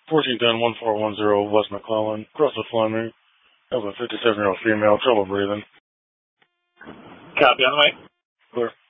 1410-1410 West McClellan, Crystal Fleming, has a 57-year-old female, trouble breathing. Copy on the way. Clear.